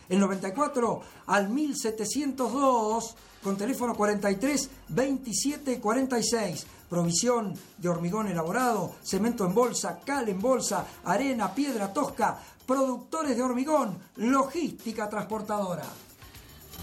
El 94 al 1702 con teléfono 43 27 46. Provisión de hormigón elaborado, cemento en bolsa, cal en bolsa, arena, piedra tosca, productores de hormigón, logística transportadora.